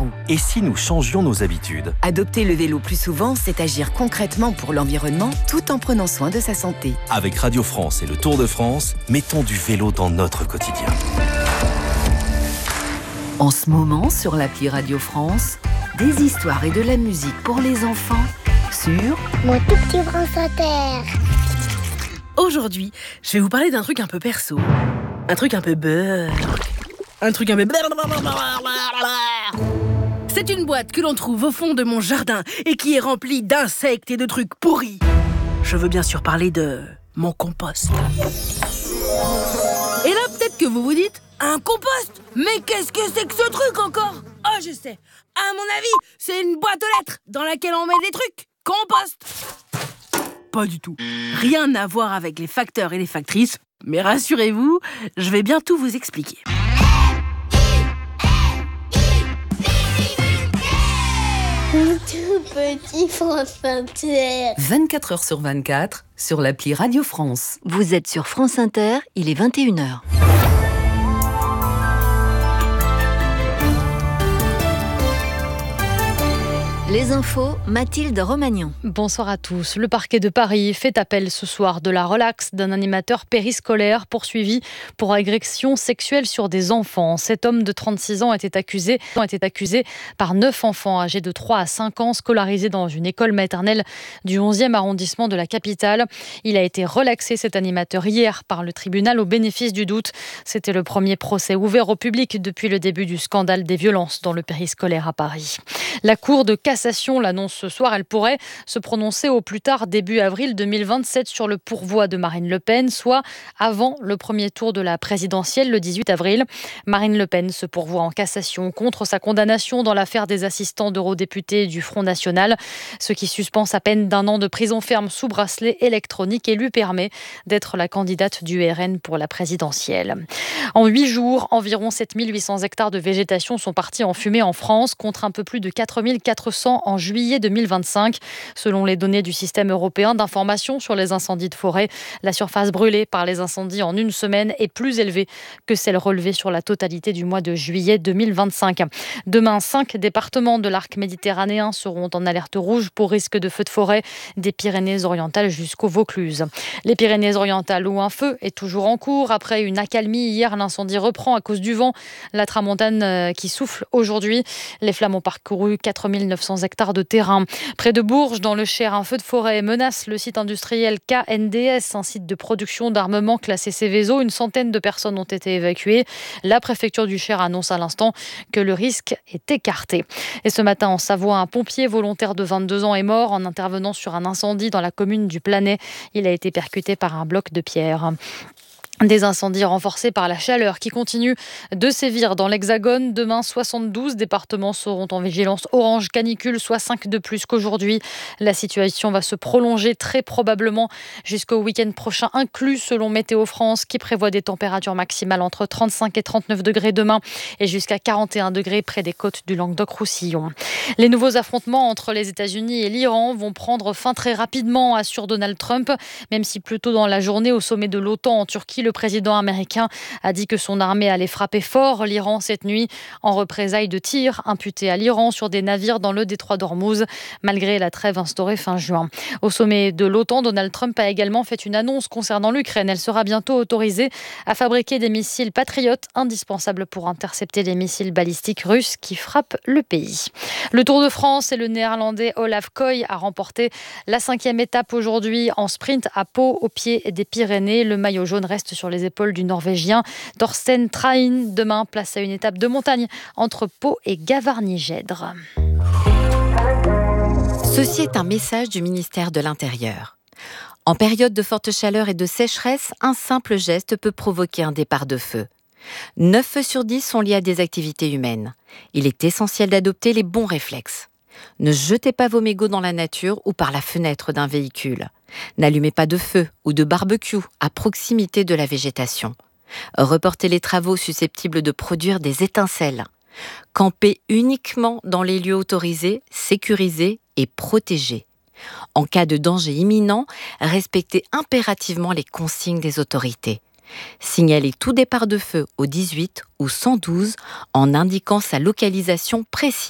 roues. Et si nous changions nos habitudes ? Adopter le vélo plus souvent, c'est agir concrètement pour l'environnement tout en prenant soin de sa santé. Avec Radio France et le Tour de France, mettons du vélo dans notre quotidien. En ce moment, sur l'appli Radio France, des histoires et de la musique pour les enfants sur Mon tout petit France Inter. Aujourd'hui, je vais vous parler d'un truc un peu perso, un truc un peu beurre, un truc un peu... C'est une boîte que l'on trouve au fond de mon jardin et qui est remplie d'insectes et de trucs pourris. Je veux bien sûr parler de mon compost. Et là, peut-être que vous vous dites, un compost? Mais qu'est-ce que c'est que ce truc encore? Oh, je sais. À mon avis, c'est une boîte aux lettres dans laquelle on met des trucs. Compost. Pas du tout. Rien à voir avec les facteurs et les factrices. Mais rassurez-vous, je vais bien tout vous expliquer. Mon tout petit France Inter. 24 heures sur 24 sur l'appli Radio France. Vous êtes sur France Inter, il est 21h. Les infos, Mathilde Romagnan. Bonsoir à tous. Le parquet de Paris fait appel ce soir de la relaxe d'un animateur périscolaire poursuivi pour agression sexuelle sur des enfants. Cet homme de 36 ans était accusé par 9 enfants âgés de 3 à 5 ans scolarisés dans une école maternelle du 11e arrondissement de la capitale. Il a été relaxé, cet animateur, hier par le tribunal au bénéfice du doute. C'était le premier procès ouvert au public depuis le début du scandale des violences dans le périscolaire à Paris. La Cour de cassation l'annonce ce soir, elle pourrait se prononcer au plus tard début avril 2027 sur le pourvoi de Marine Le Pen, soit avant le premier tour de la présidentielle le 18 avril. Marine Le Pen se pourvoit en cassation contre sa condamnation dans l'affaire des assistants d'eurodéputés du Front National, ce qui suspend sa peine d'1 an de prison ferme sous bracelet électronique et lui permet d'être la candidate du RN pour la présidentielle. En 8 jours, environ 7800 hectares de végétation sont partis en fumée en France, contre un peu plus de 4400 en juillet 2025. Selon les données du système européen d'information sur les incendies de forêt, la surface brûlée par les incendies en une semaine est plus élevée que celle relevée sur la totalité du mois de juillet 2025. Demain, 5 départements de l'arc méditerranéen seront en alerte rouge pour risque de feux de forêt, des Pyrénées-Orientales jusqu'au Vaucluse. Les Pyrénées-Orientales, où un feu est toujours en cours. Après une accalmie hier, l'incendie reprend à cause du vent. La tramontane qui souffle aujourd'hui. Les flammes ont parcouru 4900 hectares de terrain. Près de Bourges, dans le Cher, un feu de forêt menace le site industriel KNDS, un site de production d'armement classé Seveso. Une centaine de personnes ont été évacuées. La préfecture du Cher annonce à l'instant que le risque est écarté. Et ce matin, en Savoie, un pompier volontaire de 22 ans est mort en intervenant sur un incendie dans la commune du Planay. Il a été percuté par un bloc de pierre. Des incendies renforcés par la chaleur qui continue de sévir dans l'Hexagone. Demain, 72 départements seront en vigilance orange canicule, soit 5 de plus qu'aujourd'hui. La situation va se prolonger très probablement jusqu'au week-end prochain inclus, selon Météo France, qui prévoit des températures maximales entre 35 et 39 degrés demain et jusqu'à 41 degrés près des côtes du Languedoc-Roussillon. Les nouveaux affrontements entre les États-Unis et l'Iran vont prendre fin très rapidement, assure Donald Trump, même si plus tôt dans la journée, au sommet de l'OTAN en Turquie, le président américain a dit que son armée allait frapper fort l'Iran cette nuit en représailles de tirs imputés à l'Iran sur des navires dans le détroit d'Ormuz, malgré la trêve instaurée fin juin. Au sommet de l'OTAN, Donald Trump a également fait une annonce concernant l'Ukraine. Elle sera bientôt autorisée à fabriquer des missiles patriotes indispensables pour intercepter les missiles balistiques russes qui frappent le pays. Le Tour de France et le néerlandais Olaf Koy a remporté la 5e étape aujourd'hui en sprint à Pau, au pied des Pyrénées. Le maillot jaune reste sur les épaules du Norvégien Torsten Train. Demain, place à une étape de montagne entre Pau et Gavarnie-Gèdre. Ceci est un message du ministère de l'Intérieur. En période de forte chaleur et de sécheresse, un simple geste peut provoquer un départ de feu. 9 feux sur 10 sont liés à des activités humaines. Il est essentiel d'adopter les bons réflexes. Ne jetez pas vos mégots dans la nature ou par la fenêtre d'un véhicule. N'allumez pas de feu ou de barbecue à proximité de la végétation. Reportez les travaux susceptibles de produire des étincelles. Campez uniquement dans les lieux autorisés, sécurisés et protégés. En cas de danger imminent, respectez impérativement les consignes des autorités. Signalez tout départ de feu au 18 ou 112 en indiquant sa localisation précise.